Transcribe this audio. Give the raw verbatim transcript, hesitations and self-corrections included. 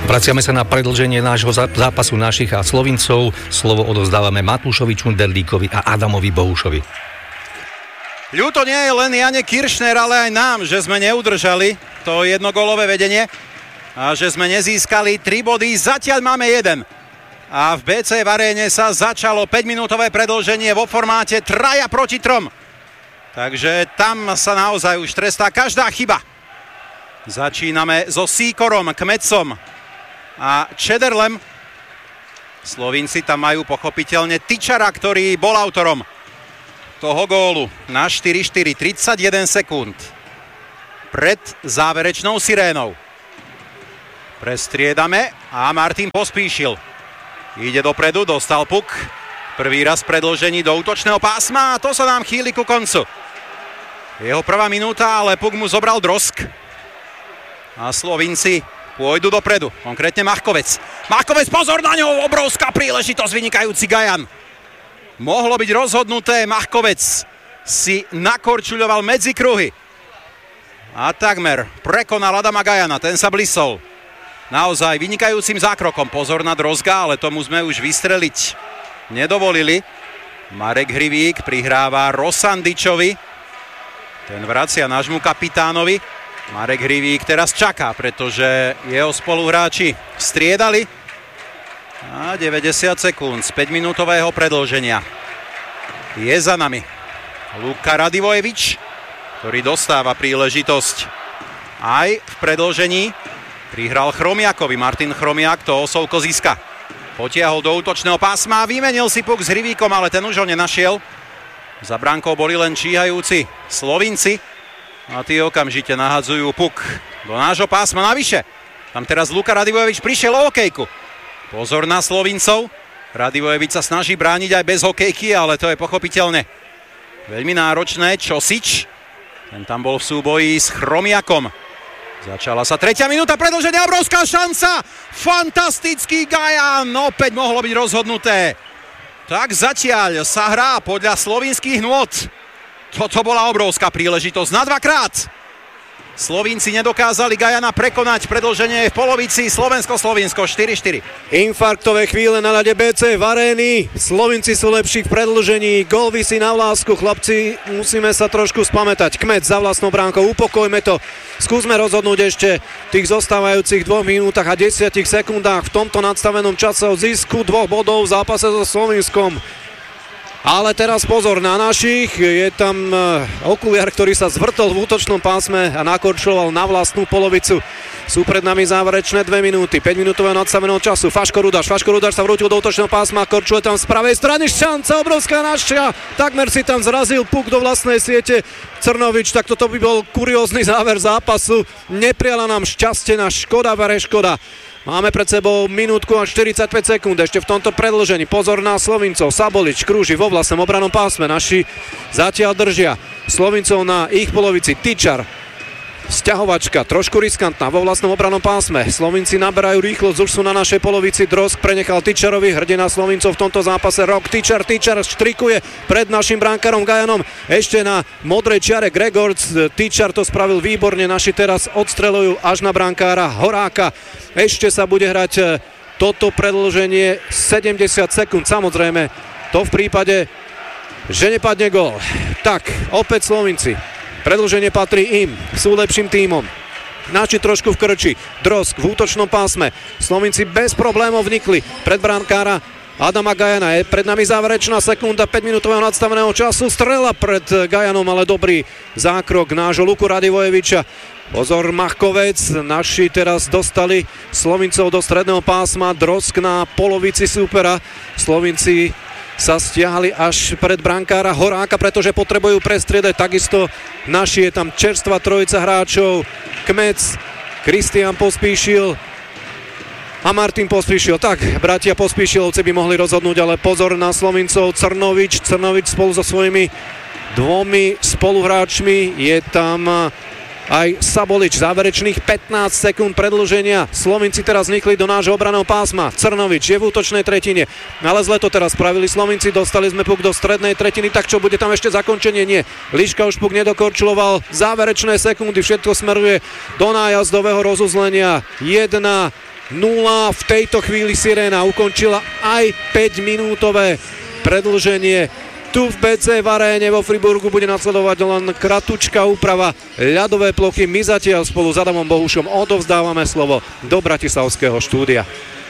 Vraciame sa na predĺženie nášho zápasu našich a Slovincov. Slovo odovzdávame Matúšovi Čunderlíkovi a Adamovi Bohušovi. Ľúto nie je len Jane Kiršner, ale aj nám, že sme neudržali to jednogólové vedenie a že sme nezískali tri body. Zatiaľ máme jeden. A v bé cé v aréne sa začalo päťminútové predĺženie vo formáte traja proti trom. Takže tam sa naozaj už trestá každá chyba. Začíname so Sýkorom, Kmetcom a Čederlem. Slovinci tam majú pochopiteľne Tyčara, ktorý bol autorom toho gólu na štyri štyri, tridsaťjeden sekúnd pred záverečnou sirénou. Prestriedame a Martin Pospíšil ide dopredu, dostal puk. Prvý raz predĺžení do útočného pásma a to sa nám chýli ku koncu. Jeho prvá minúta, ale puk mu zobral Drosk. A Slovinci pôjdu dopredu, konkrétne Machkovec. Machkovec, pozor na ňou, obrovská príležitosť, vynikajúci Gajan. Mohlo byť rozhodnuté, Machkovec si nakorčuľoval medzi kruhy. A takmer prekonal Adama Gajana, ten sa blisol. Naozaj vynikajúcim zákrokom, pozor na Drozga, ale tomu sme už vystreliť nedovolili. Marek Hrivík prihráva Rosandičovi. Ten vracia nášmu kapitánovi. Marek Hrivík teraz čaká, pretože jeho spoluhráči striedali. A deväťdesiat sekúnd z päťminútového predĺženia je za nami Luka Radivojevič, ktorý dostáva príležitosť aj v predĺžení. Prihral Chromiakovi, Martin Chromiak to osovko získa. Potiahol do útočného pásma a vymenil si puk s Hrivíkom, ale ten už ho nenašiel. Za bránkou boli len číhajúci Slovinci. A tí okamžite nahadzujú puk do nášho pásma navyše. Tam teraz Luka Radivojevič prišiel o hokejku. Pozor na Slovincov. Radivojevič sa snaží brániť aj bez hokejky, ale to je pochopiteľne veľmi náročné. Čosič, ten tam bol v súboji s Chromiakom. Začala sa tretia minúta predĺženia, obrovská šanca. Fantastický Gajan, opäť mohlo byť rozhodnuté. Tak zatiaľ sa hrá podľa slovinských nôt. Toto bola obrovská príležitosť na dvakrát. Slovinci nedokázali Gajana prekonať, predĺženie v polovici, Slovensko-Slovinsko štyri štyri. Infarktové chvíle na ľade bé cé v arény. Slovinci sú lepší v predĺžení, gól visí na vlásku, chlapci, musíme sa trošku spamätať. Kmet za vlastnou bránkou, upokojme to. Skúsme rozhodnúť ešte v tých zostávajúcich dvoch minútach a desiatich sekundách v tomto nadstavenom čase o zisku dvoch bodov v zápase so Slovinskom. Ale teraz pozor na našich, je tam okuliar, ktorý sa zvrtol v útočnom pásme a nakorčoval na vlastnú polovicu. Sú pred nami záverečné dve minúty, päťminútového nadstaveného času. Faško Rudáš, Faško Rudáš sa vrútil do útočného pásma, korčuje tam z pravej strany, šanca, obrovská našia, takmer si tam zrazil puk do vlastnej siete Crnovič, tak toto by bol kuriózny záver zápasu. Nepriala nám šťastie na Škoda Vereškoda. Máme pred sebou minútku a štyridsaťpäť sekúnd ešte v tomto predĺžení. Pozor na Slovincov. Sabolič krúži vo vlastnom obranom pásme. Naši zatiaľ držia Slovincov na ich polovici. Tyčar. Sťahovačka, trošku riskantná vo vlastnom obranom pásme. Slovinci naberajú rýchlosť, už sú na našej polovici. Drosk prenechal Tyčarovi, hrdina Slovincov v tomto zápase. Rok Tyčar, Tyčar štrikuje pred našim brankárom Gajanom. Ešte na modrej čiare Gregorc. Tyčar to spravil výborne, naši teraz odstreľujú až na brankára Horáka. Ešte sa bude hrať toto predĺženie sedemdesiat sekúnd. Samozrejme, to v prípade, že nepadne gól. Tak, opäť Slovinci. Predĺženie patrí im, sú lepším tímom. Naši trošku v krči, Drosk v útočnom pásme. Slovinci bez problémov vnikli pred brankára Adama Gajana. Je pred nami záverečná sekunda päťminútového nadstaveného času. Strela pred Gajanom, ale dobrý zákrok nášho Luku Radivojeviča. Pozor Machkovec, naši teraz dostali Slovincov do stredného pásma. Drosk na polovici súpera. Slovinci sa stiahli až pred brankára Horáka, pretože potrebujú prestriedať. Takisto naši je tam čerstvá trojica hráčov. Kmec, Kristián Pospíšil a Martin Pospíšil. Tak, bratia Pospíšilovci by mohli rozhodnúť, ale pozor na Slovincov. Crnovič, Crnovič spolu so svojimi dvomi spoluhráčmi. Je tam aj Sabolič, záverečných pätnásť sekúnd predĺženia. Slovinci teraz vnikli do nášho obraného pásma. Crnovič je v útočnej tretine, ale zle to teraz spravili Slovinci. Dostali sme puk do strednej tretiny, tak čo, bude tam ešte zakončenie? Nie. Liška už puk nedokorčuloval. Záverečné sekundy, všetko smeruje do nájazdového rozuzlenia. Jedna nula. V tejto chvíli Siréna ukončila aj päťminútové predĺženie. Tu v bé cé v aréne vo Friburgu bude nasledovať len kratučká úprava ľadové plochy. My zatiaľ spolu s Adamom Bohušom odovzdávame slovo do bratislavského štúdia.